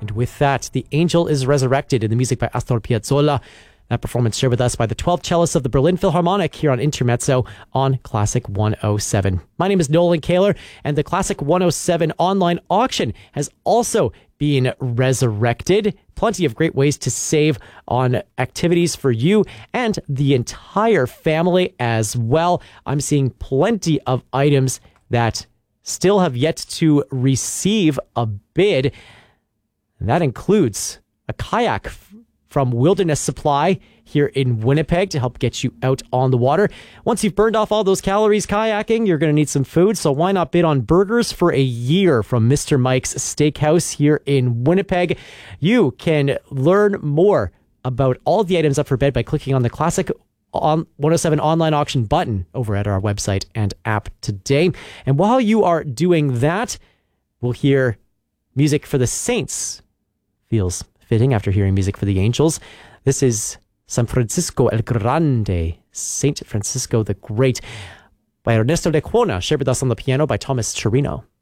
And with that, The Angel is Resurrected in the music by Astor Piazzolla. That performance shared with us by the 12 cellists of the Berlin Philharmonic here on Intermezzo on Classic 107. My name is Nolan Kaler, and the Classic 107 online auction has also been resurrected. Plenty of great ways to save on activities for you and the entire family as well. I'm seeing plenty of items that still have yet to receive a bid. And that includes a kayak from Wilderness Supply here in Winnipeg to help get you out on the water. Once you've burned off all those calories kayaking, you're going to need some food, so why not bid on burgers for a year from Mr. Mike's Steakhouse here in Winnipeg? You can learn more about all the items up for bid by clicking on the Classic 107 online auction button over at our website and app today. And while you are doing that, we'll hear music for the Saints. Feels fitting after hearing music for the Angels. This is San Francisco el Grande, Saint Francisco the Great, by Ernesto Lecuona, shared with us on the piano by Thomas Chirino.